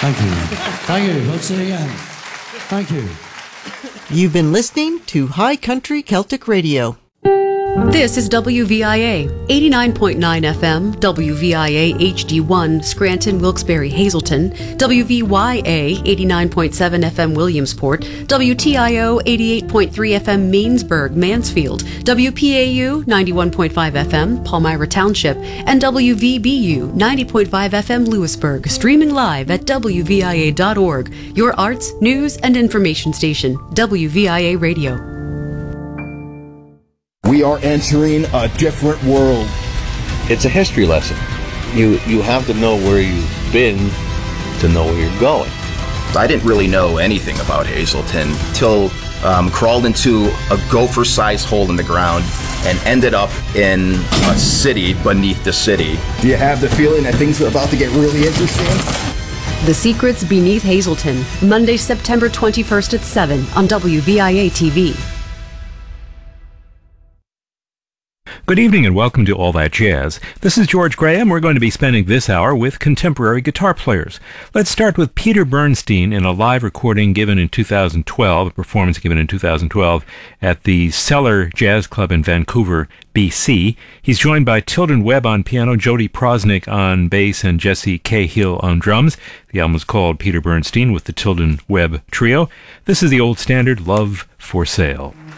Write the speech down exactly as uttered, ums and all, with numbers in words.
Thank you. Thank you. Let's see again. Thank you. You've been listening to High Country Celtic Radio. This is W V I A, eighty-nine point nine F M, W V I A H D one, Scranton, Wilkes-Barre, Hazleton, W V Y A, eighty-nine point seven F M, Williamsport, W T I O, eighty-eight point three F M, Mainsburg, Mansfield, W P A U, ninety-one point five F M, Palmyra Township, and W V B U, ninety point five F M, Lewisburg, streaming live at W V I A dot org, your arts, news, and information station, W V I A Radio. We are entering a different world. It's a history lesson. You you have to know where you've been to know where you're going. I didn't really know anything about Hazleton till um, crawled into a gopher-sized hole in the ground and ended up in a city beneath the city. Do you have the feeling that things are about to get really interesting? The Secrets Beneath Hazleton, Monday, September twenty-first at seven on W V I A T V. Good evening and welcome to All That Jazz. This is George Graham. We're going to be spending this hour with contemporary guitar players. Let's start with Peter Bernstein in a live recording given in two thousand twelve, a performance given in two thousand twelve at the Cellar Jazz Club in Vancouver, B C. He's joined by Tilden Webb on piano, Jody Prosnick on bass, and Jesse Cahill on drums. The album is called Peter Bernstein with the Tilden Webb Trio. This is the old standard, Love for Sale.